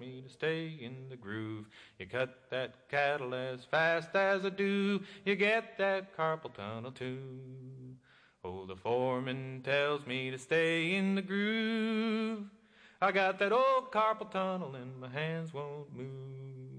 me to stay in the groove. You cut that cattle as fast as I do, you get that carpal tunnel too. Oh, the foreman tells me to stay in the groove. I got that old carpal tunnel and my hands won't move.